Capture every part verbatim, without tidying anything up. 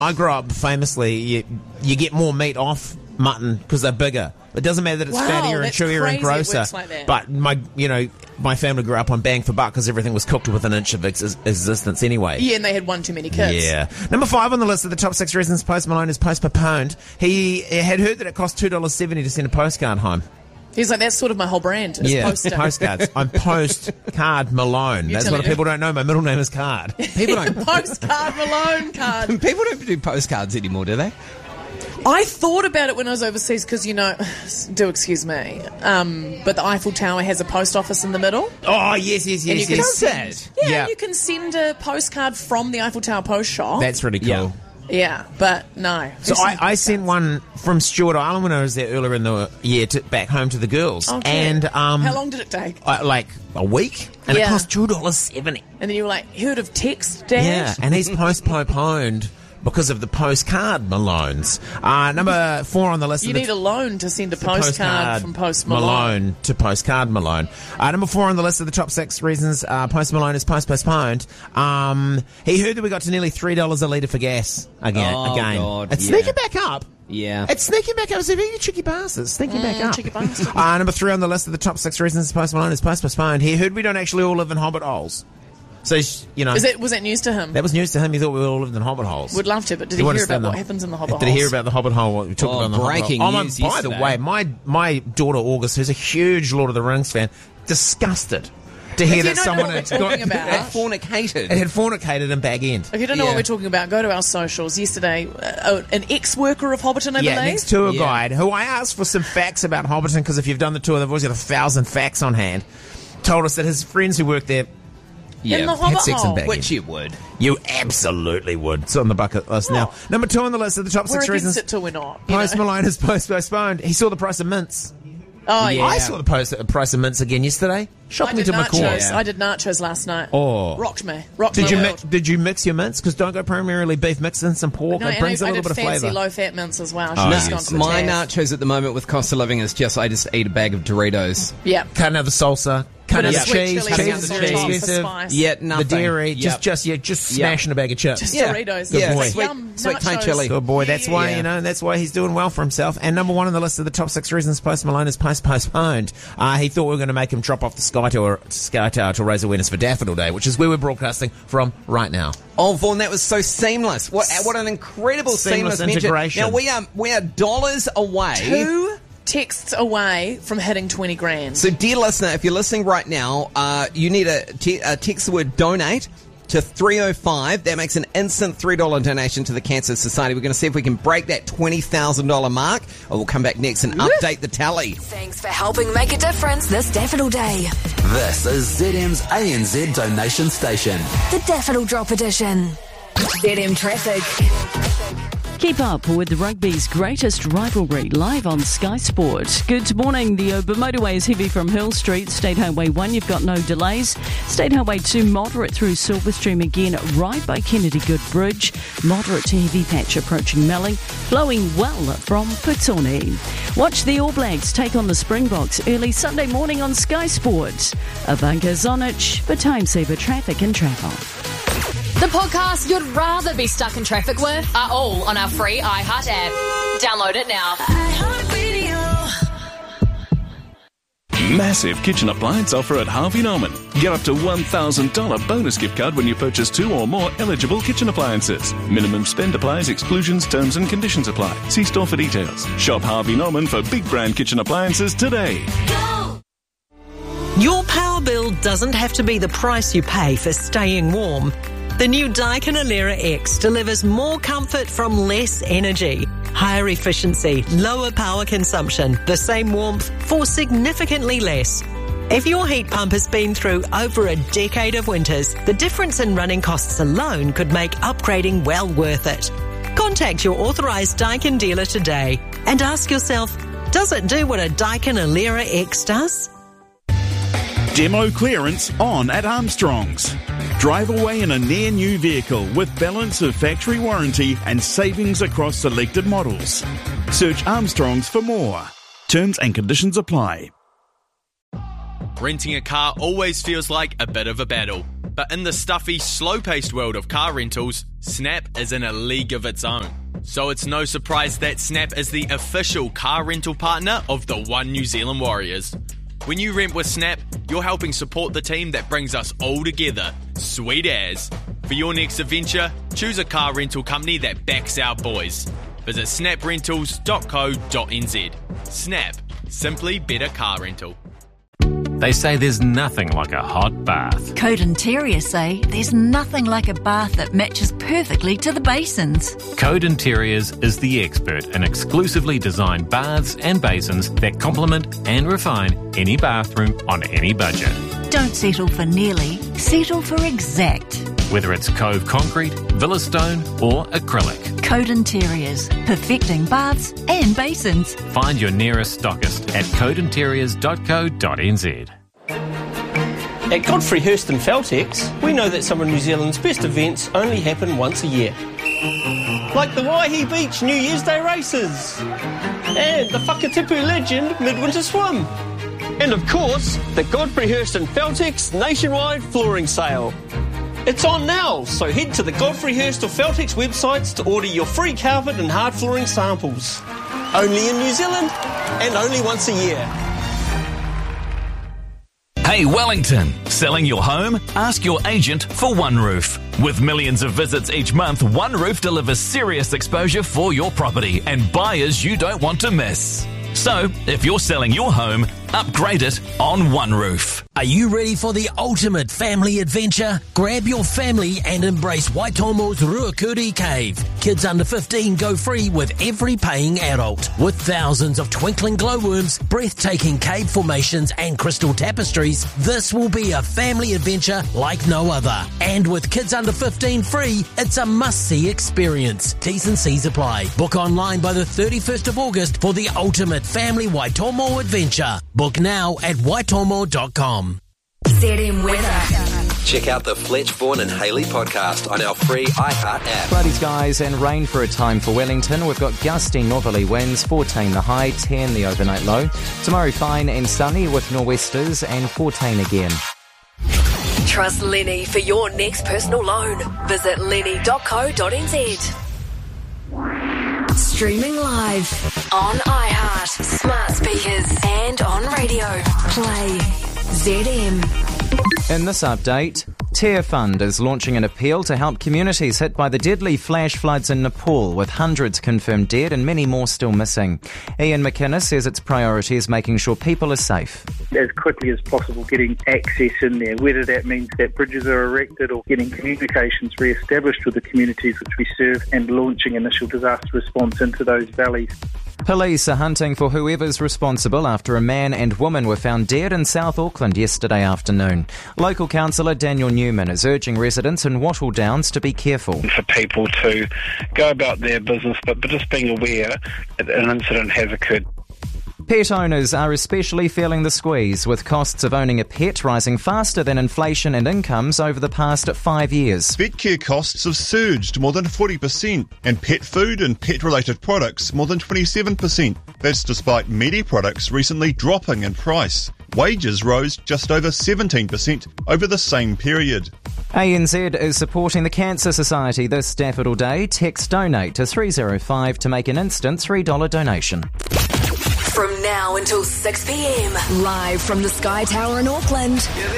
I grew up famously, you, you get more meat off mutton because they're bigger. It doesn't matter that it's Wow, fattier and that's chewier and crazy it grosser. works like that. But my, you know, my family grew up on bang for buck because everything was cooked with an inch of ex- existence anyway. Yeah, and they had one too many kids. Yeah. Number five on the list of the top six reasons Post Malone is postponed. He had heard that it cost two dollars seventy to send a postcard home. He's like, that's sort of my whole brand. Is Yeah, poster. postcards. I'm Postcard Malone. You're That's telling what me. people don't know. My middle name is Card. People don't Postcard Malone card. people don't do postcards anymore, do they? I thought about it when I was overseas because, you know, do excuse me, um, but the Eiffel Tower has a post office in the middle. Oh, yes, yes, And yes, you can yes. send, yeah, Yeah. you can send a postcard from the Eiffel Tower post shop. That's really cool. Yeah. yeah, but no. So Who I, sends I sent postcards? one from Stewart Island when I was there earlier in the year to, back home to the girls. Okay. And um, How long did it take? I, like a week, and Yeah. it cost two dollars seventy. And then you were like, heard of text, Dad? Yeah, and he's postponed because of the postcard Malones. Uh, number four on the list. You of the need a loan to send a the postcard, from Post Malone. to Postcard Malone. Uh, number four on the list of the top six reasons uh, Post Malone is post postponed. Um, he heard that we got to nearly three dollars a litre for gas again. Oh, again. God, It's yeah. sneaking back up. Yeah. It's sneaking back up. It's a very cheeky bastard. It's sneaking back up. cheeky bastard. Uh, number three on the list of the top six reasons Post Malone is post postponed. He heard we don't actually all live in hobbit holes. So, you know. Is that, was that news to him? That was news to him. He thought we all lived in hobbit holes. Would love to, but did You he wanna hear about stand what up? happens in the Hobbit Did he hear holes? about the Hobbit hole? What we talked Oh, about in the breaking Hobbit hole? news Oh, my, by the yesterday. way, my my daughter August, who's a huge Lord of the Rings fan, disgusted to hear If you that don't know someone what had we're talking got, about. Had fornicated. it had fornicated in Bag End. If you don't know Yeah. what we're talking about, go to our socials. Yesterday, uh, an ex-worker of Hobbiton, I Yeah, believe. next tour Yeah. guide, who I asked for some facts about Hobbiton, because if you've done the tour, they've always got a thousand facts on hand, told us that his friends who work there, yeah. in the Hobbit sex and hole. bag. Which you would. you absolutely would. It's on the bucket list now. Number two on the list of the top We're six against reasons it till we're not. you Post know. Malone is post postponed. He saw the price of mints. Oh, yeah. I saw the post, uh, price of mints again yesterday. I Shocked me did to my core. nachos. Yeah. I did nachos last night. Oh. Rocked me. Rocked Did my you world. mix, did you mix your mints? Because don't go primarily beef mixed in some pork. No, it and brings I, a I little did bit of fancy flavour. low-fat mints as well. Oh, She's yes. gone to the My tab. nachos at the moment with cost of living is just I just eat a bag of Doritos. Yeah. Cutting out the salsa, cutting out Bit the of sweet cheese, chili cutting out sauce the on cheese, top for expensive, spice. Yeah, the nothing. dairy, Yep. just just yeah, just Yep. smashing a bag of chips. Just Yeah. Doritos. Good Yeah. boy. Sweet- Yum, sweet Thai nachos. chili. Good boy. That's why Yeah. you know. That's why he's doing well for himself. And number one on the list of the top six reasons Post Malone is post postponed. Uh, he thought we were going to make him drop off the Sky Tower, Sky Tower to raise awareness for Daffodil Day, which is where we're broadcasting from right now. Oh, Vaughan, that was so seamless. What what an incredible Seamless seamless, mention. integration. Now we are we are dollars away. Two texts away from hitting twenty grand. So, dear listener, if you're listening right now, uh, you need a te- uh, text the word donate to three oh five. That makes an instant three dollars donation to the Cancer Society. We're going to see if we can break that twenty thousand dollars mark. Or we'll come back next and update the tally. Thanks for helping make a difference this Daffodil Day. This is Z M's A N Z donation station. The Daffodil Drop Edition. Z M Traffic. Keep up with the rugby's greatest rivalry live on Sky Sport. Good morning. The Oba motorway is heavy from Hill Street. State Highway one, you've got no delays. State Highway two, moderate through Silverstream again, right by Kennedy Good Bridge. Moderate to heavy patch approaching Melling, flowing well from Putoni. Watch the All Blacks take on the Springboks early Sunday morning on Sky Sport. Ivanka Zonic for Time Saver Traffic and Travel. The podcasts you'd rather be stuck in traffic with are all on our free iHeart app. Download it now. Massive kitchen appliance offer at Harvey Norman. Get up to one thousand dollars bonus gift card when you purchase two or more eligible kitchen appliances. Minimum spend applies, exclusions, terms and conditions apply. See store for details. Shop Harvey Norman for big brand kitchen appliances today. Your power bill doesn't have to be the price you pay for staying warm. The new Daikin Alera X delivers more comfort from less energy, higher efficiency, lower power consumption, the same warmth for significantly less. If your heat pump has been through over a decade of winters, the difference in running costs alone could make upgrading well worth it. Contact your authorised Daikin dealer today and ask yourself, does it do what a Daikin Alera X does? Demo clearance on at Armstrong's. Drive away in a near new vehicle with balance of factory warranty and savings across selected models. Search Armstrong's for more. Terms and conditions apply. Renting a car always feels like a bit of a battle. But in the stuffy, slow-paced world of car rentals, Snap is in a league of its own. So it's no surprise that Snap is the official car rental partner of the One New Zealand Warriors. When you rent with Snap, you're helping support the team that brings us all together. Sweet as. For your next adventure, choose a car rental company that backs our boys. Visit snap rentals dot co dot n z. Snap. Simply better car rental. They say there's nothing like a hot bath. Coat Interior say there's nothing like a bath that matches perfectly to the basins. Code Interiors is the expert in exclusively designed baths and basins that complement and refine any bathroom on any budget. Don't settle for nearly, settle for exact. Whether it's Cove Concrete, Villa Stone or acrylic. Coat Interiors, perfecting baths and basins. Find your nearest stockist at code interiors dot co dot n z. At Godfrey Hirst and Feltex, we know that some of New Zealand's best events only happen once a year. Like the Waihi Beach New Year's Day races, and the Whakatipu Legend Midwinter Swim. And of course, the Godfrey Hirst and Feltex nationwide flooring sale. It's on now, so head to the Godfrey Hirst or Feltex websites to order your free carpet and hard flooring samples. Only in New Zealand, and only once a year. Hey Wellington, selling your home? Ask your agent for OneRoof. With millions of visits each month, OneRoof delivers serious exposure for your property and buyers you don't want to miss. So, if you're selling your home, upgrade it on OneRoof. Are you ready for the ultimate family adventure? Grab your family and embrace Waitomo's Ruakuri Cave. Kids under fifteen go free with every paying adult. With thousands of twinkling glowworms, breathtaking cave formations and crystal tapestries, this will be a family adventure like no other. And with kids under fifteen free, it's a must-see experience. T's and C's apply. Book online by the thirty-first of August for the ultimate family Waitomo adventure. Book now at waitomo dot com. Z M Weather. Check out the Fletch, Vaughan and Haley podcast on our free iHeart app. Cloudy skies and rain for a time for Wellington. We've got gusty northerly winds, fourteen the high, ten the overnight low. Tomorrow fine and sunny with nor'westers and fourteen again. Trust Lenny for your next personal loan. Visit lenny dot co dot n z. Streaming live on iHeart, smart speakers and on radio. Play Z M. In this update, Tear Fund is launching an appeal to help communities hit by the deadly flash floods in Nepal, with hundreds confirmed dead and many more still missing. Ian McInnes says its priority is making sure people are safe. As quickly as possible, getting access in there, whether that means that bridges are erected or getting communications re-established with the communities which we serve, and launching initial disaster response into those valleys. Police are hunting for whoever's responsible after a man and woman were found dead in South Auckland yesterday afternoon. Local councillor Daniel Newman is urging residents in Wattle Downs to be careful. For people to go about their business, but, but just being aware that an incident has occurred. Pet owners are especially feeling the squeeze, with costs of owning a pet rising faster than inflation and incomes over the past five years. Pet care costs have surged more than forty percent, and pet food and pet-related products more than twenty-seven percent. That's despite meaty products recently dropping in price. Wages rose just over seventeen percent over the same period. A N Z is supporting the Cancer Society this Daffodil Day. Text donate to three oh five to make an instant three dollars donation. From now until six p.m, live from the Sky Tower in Auckland.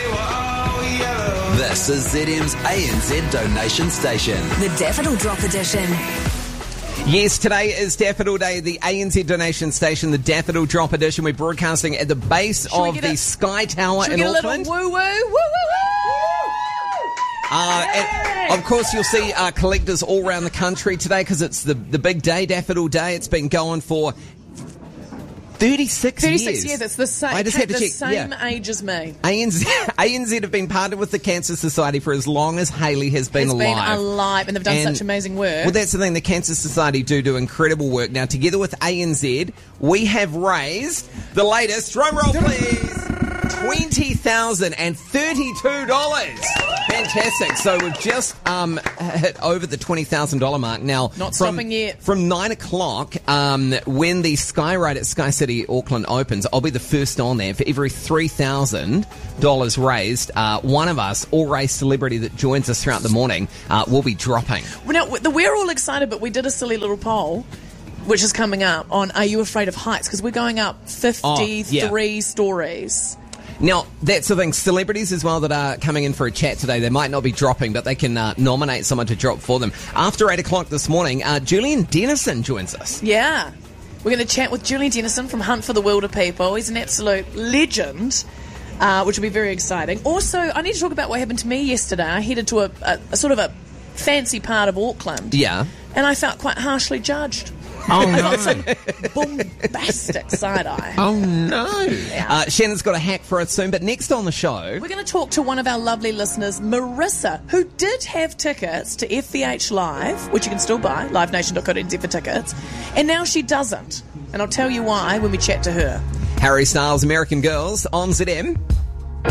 This is Z M's A N Z donation station. The Daffodil Drop Edition. Yes, today is Daffodil Day, the A N Z donation station, the Daffodil Drop Edition. We're broadcasting at the base Should of the a, Sky Tower should in we get Auckland. A little woo woo, woo woo woo. Uh, and of course, you'll see uh, collectors all around the country today because it's the, the big day, Daffodil Day. It's been going for thirty-six, thirty-six years. years. It's the same. I just had to the check. same Yeah. age as me. A N Z, A N Z have been partnered with the Cancer Society for as long as Haley has been Has alive. been alive, and they've done And- such amazing work. Well, that's the thing. The Cancer Society do do incredible work. Now, together with A N Z, we have raised the latest, drum roll please, twenty thousand thirty-two dollars. Fantastic. So we've just um, hit over the twenty thousand dollars mark. Now, Not from, stopping yet. From nine o'clock, um, when the Sky Ride at Sky City Auckland opens, I'll be the first on there. For every three thousand dollars raised, uh, one of us, or race celebrity that joins us throughout the morning, uh, will be dropping. Well, now, we're all excited, but we did a silly little poll, which is coming up, on Are You Afraid of Heights? Because we're going up fifty-three Oh, yeah. stories. Now, that's the thing. Celebrities as well that are coming in for a chat today, they might not be dropping, but they can uh, nominate someone to drop for them. After eight o'clock this morning, uh, Julian Dennison joins us. Yeah. We're going to chat with Julian Dennison from Hunt for the Wilder People. He's an absolute legend, uh, which will be very exciting. Also, I need to talk about what happened to me yesterday. I headed to a, a, a sort of a fancy part of Auckland. Yeah. And I felt quite harshly judged. Oh, I got no. some bombastic side-eye. Oh, no. Yeah. Uh, Shannon's got a hack for us soon, but next on the show... We're going to talk to one of our lovely listeners, Marissa, who did have tickets to F V H Live, which you can still buy, live nation dot co dot n z for tickets, and now she doesn't. And I'll tell you why when we chat to her. Harry Styles, American Girls on Z M.